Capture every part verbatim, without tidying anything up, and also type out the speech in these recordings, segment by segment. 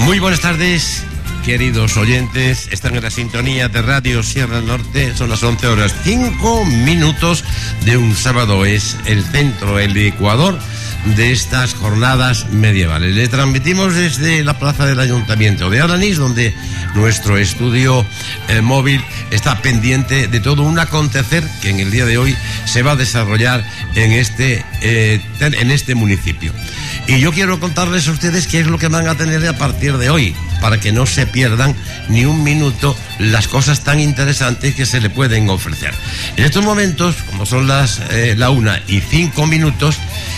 Muy buenas tardes, queridos oyentes. Están en la sintonía de Radio Sierra Norte. Son las once horas cinco minutos de un sábado. Es el centro, el Ecuador de estas jornadas medievales. Le transmitimos desde la plaza del Ayuntamiento de Alanís, donde nuestro estudio eh, móvil está pendiente de todo un acontecer que en el día de hoy se va a desarrollar en este, eh, en este municipio. Y yo quiero contarles a ustedes qué es lo que van a tener a partir de hoy, para que no se pierdan ni un minuto las cosas tan interesantes que se le pueden ofrecer. En estos momentos, como son las eh, la una y cinco minutos,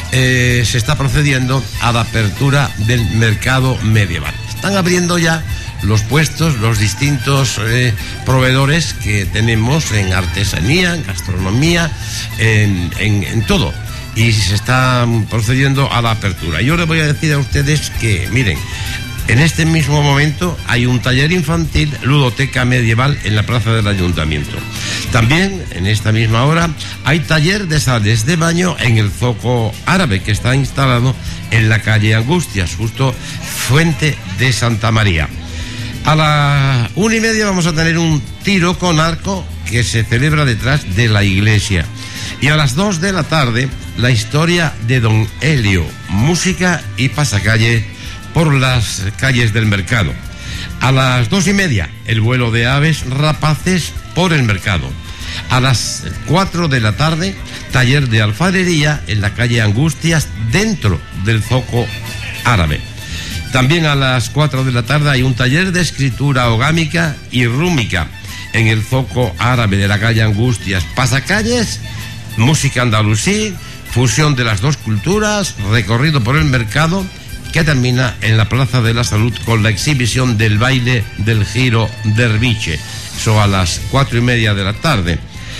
eh, se está procediendo a la apertura del mercado medieval. Están abriendo ya los puestos, los distintos eh, proveedores que tenemos en artesanía, en gastronomía, en, en, en todo. Y se está procediendo a la apertura. Yo les voy a decir a ustedes que, miren, en este mismo momento hay un taller infantil, ludoteca medieval, en la plaza del Ayuntamiento. También, en esta misma hora, hay taller de sales de baño en el Zoco Árabe, que está instalado en la calle Angustias, justo Fuente de Santa María. A la una y media vamos a tener un tiro con arco que se celebra detrás de la iglesia. Y a las dos de la tarde, la historia de Don Helio, música y pasacalle por las calles del mercado. A las dos y media, el vuelo de aves rapaces por el mercado. A las cuatro de la tarde, taller de alfarería en la calle Angustias, dentro del Zoco Árabe. También a las cuatro de la tarde hay un taller de escritura ogámica y rúmica en el Zoco Árabe de la calle Angustias. Pasacalles, música andalusí, fusión de las dos culturas, recorrido por el mercado, que termina en la Plaza de la Salud con la exhibición del baile del giro derviche. Eso a las cuatro y media de la tarde.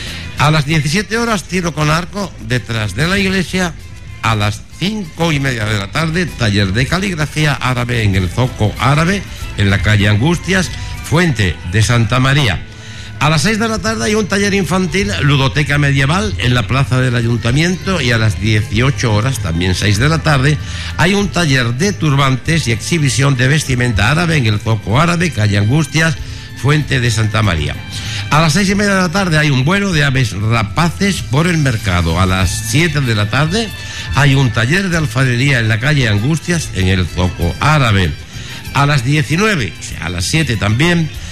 A las diecisiete horas, tiro con arco detrás de la iglesia. A las cinco y media de la tarde, taller de caligrafía árabe en el Zoco Árabe, en la calle Angustias, Fuente de Santa María. A las seis de la tarde hay un taller infantil, ludoteca medieval, en la plaza del Ayuntamiento. Y a las dieciocho horas, también seis de la tarde, hay un taller de turbantes y exhibición de vestimenta árabe en el Zoco Árabe, calle Angustias, Fuente de Santa María. A las seis y media de la tarde hay un vuelo de aves rapaces por el mercado. A las siete de la tarde hay un taller de alfarería en la calle Angustias, en el Zoco Árabe. A las diecinueve, o sea, a las siete también,